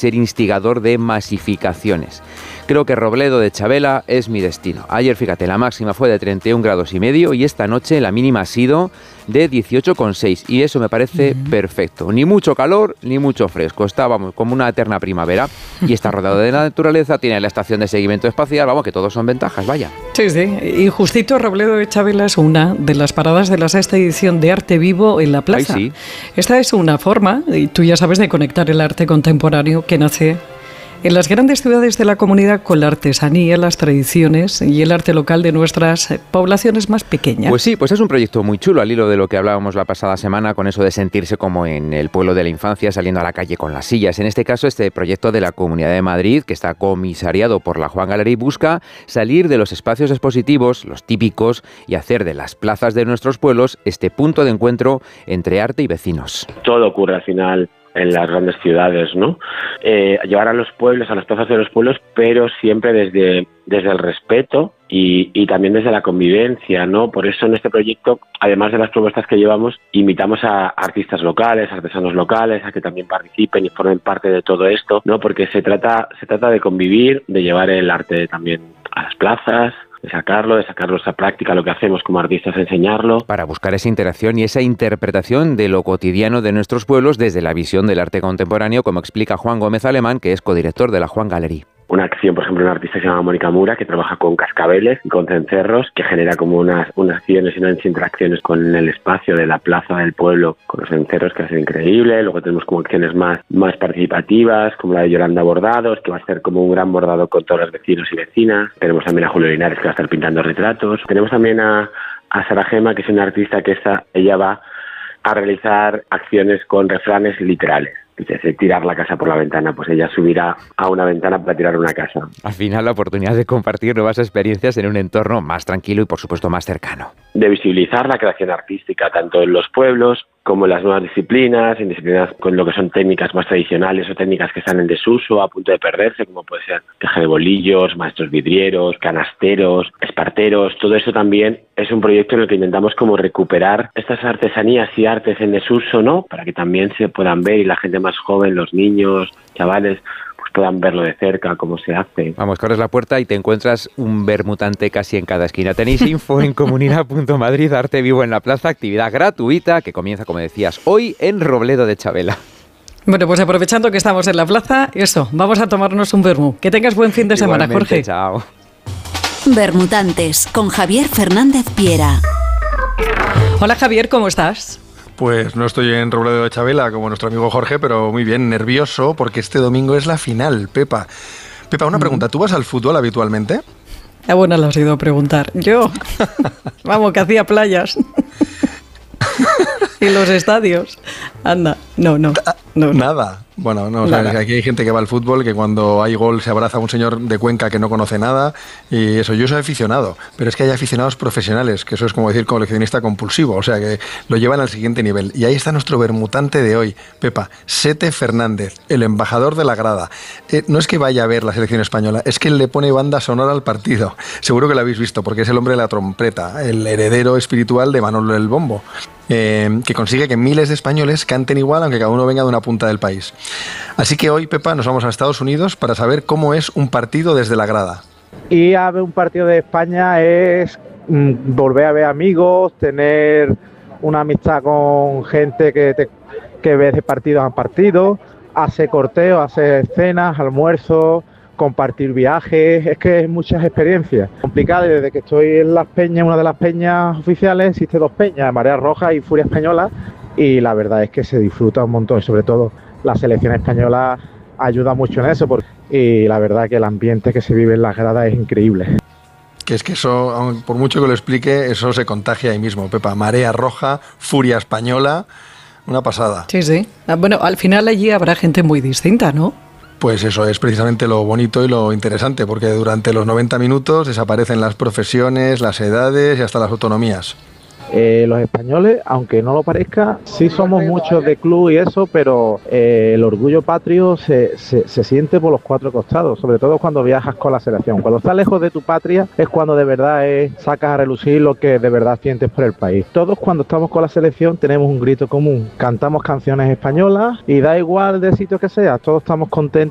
ser instigador de masificaciones. Creo que Robledo de Chavela es mi destino. Ayer, fíjate, la máxima fue de 31,5 grados y esta noche la mínima ha sido de 18,6 y eso me parece perfecto. Ni mucho calor ni mucho fresco. Estábamos como una eterna primavera y está rodeado de naturaleza, tiene la estación de seguimiento espacial, vamos, que todos son ventajas, vaya. Sí, y justito Robledo de Chavela es una de las paradas de la 6ª edición de Arte Vivo en la Plaza. Ay, sí. Esta es una forma, y tú ya sabes, de conectar el arte contemporáneo que nace en las grandes ciudades de la comunidad con la artesanía, las tradiciones y el arte local de nuestras poblaciones más pequeñas. Pues sí, pues es un proyecto muy chulo, al hilo de lo que hablábamos la pasada semana, con eso de sentirse como en el pueblo de la infancia, saliendo a la calle con las sillas. En este caso, este proyecto de la Comunidad de Madrid, que está comisariado por la Juan Gallery, busca salir de los espacios expositivos, los típicos, y hacer de las plazas de nuestros pueblos este punto de encuentro entre arte y vecinos. Todo ocurre al final en las grandes ciudades, ¿no? Llevar a los pueblos, a las plazas de los pueblos, pero siempre desde el respeto y también desde la convivencia, ¿no? Por eso en este proyecto, además de las propuestas que llevamos, invitamos a artistas locales, artesanos locales, a que también participen y formen parte de todo esto, ¿no? Porque se trata de convivir, de llevar el arte también a las plazas, de sacarlo a esa práctica, lo que hacemos como artistas, enseñarlo. Para buscar esa interacción y esa interpretación de lo cotidiano de nuestros pueblos desde la visión del arte contemporáneo, como explica Juan Gómez Alemán, que es codirector de la Juan Gallery. Una acción, por ejemplo, una artista que se llama Mónica Mura, que trabaja con cascabeles y con cencerros, que genera como unas acciones y unas interacciones con el espacio de la plaza del pueblo, con los cencerros, que es increíble. Luego tenemos como acciones más participativas, como la de Yolanda Bordados, que va a ser como un gran bordado con todos los vecinos y vecinas. Tenemos también a Julio Linares, que va a estar pintando retratos. Tenemos también a Sara Gema, que es una artista que ella va a realizar acciones con refranes literales. Dice, tirar la casa por la ventana, pues ella subirá a una ventana para tirar una casa. Al final, la oportunidad de compartir nuevas experiencias en un entorno más tranquilo y, por supuesto, más cercano. De visibilizar la creación artística, tanto en los pueblos como en las nuevas disciplinas, en disciplinas con lo que son técnicas más tradicionales o técnicas que están en desuso, a punto de perderse, como puede ser teje de bolillos, maestros vidrieros, canasteros, esparteros. Todo eso también es un proyecto en el que intentamos como recuperar estas artesanías y artes en desuso, ¿no? Para que también se puedan ver y la gente más joven, los niños, chavales, puedan verlo de cerca, cómo se hace. Vamos, corres la puerta y te encuentras un bermutante casi en cada esquina. Tenéis info en comunidad.madrid, Arte Vivo en la Plaza, actividad gratuita que comienza, como decías, hoy en Robledo de Chavela. Bueno, pues aprovechando que estamos en la plaza, vamos a tomarnos un vermú. Que tengas buen fin de semana, Jorge. Chao. Bermutantes, con Javier Fernández Piera. Hola, Javier, ¿cómo estás? Pues no estoy en Robledo de Chavela como nuestro amigo Jorge, pero muy bien, nervioso, porque este domingo es la final, Pepa. Pepa, una pregunta, ¿tú vas al fútbol habitualmente? Bueno, lo has ido a preguntar. Yo, vamos, que hacía playas. Y los estadios. Anda, no. Nada. Bueno, no, o sea, aquí hay gente que va al fútbol, que cuando hay gol se abraza a un señor de Cuenca que no conoce nada, y eso, yo soy aficionado, pero es que hay aficionados profesionales, que eso es como decir coleccionista compulsivo, o sea, que lo llevan al siguiente nivel. Y ahí está nuestro bermutante de hoy, Pepa, Sete Fernández, el embajador de la grada. No es que vaya a ver la selección española, es que él le pone banda sonora al partido. Seguro que lo habéis visto, porque es el hombre de la trompeta, el heredero espiritual de Manolo el Bombo, que consigue que miles de españoles canten igual, aunque cada uno venga de una punta del país. Así que hoy, Pepa, nos vamos a Estados Unidos para saber cómo es un partido desde la grada. Ir a ver un partido de España es volver a ver amigos, tener una amistad con gente que ves de partido a partido, hacer corteos, hacer cenas, almuerzos, compartir viajes, es que es muchas experiencias. Complicado, desde que estoy en las peñas, una de las peñas oficiales, existe dos peñas, Marea Roja y Furia Española, y la verdad es que se disfruta un montón, y sobre todo la selección española ayuda mucho en eso, y la verdad que el ambiente que se vive en las gradas es increíble. Que es que eso, por mucho que lo explique, eso se contagia ahí mismo, Pepa. Marea Roja, Furia Española, una pasada. Sí. Bueno, al final allí habrá gente muy distinta, ¿no? Pues eso es precisamente lo bonito y lo interesante, porque durante los 90 minutos desaparecen las profesiones, las edades y hasta las autonomías. Los españoles, aunque no lo parezca, sí somos muchos de club y eso, pero el orgullo patrio se siente por los cuatro costados, sobre todo cuando viajas con la selección. Cuando estás lejos de tu patria es cuando de verdad sacas a relucir lo que de verdad sientes por el país. Todos cuando estamos con la selección tenemos un grito común, cantamos canciones españolas y da igual del sitio que sea, todos estamos contentos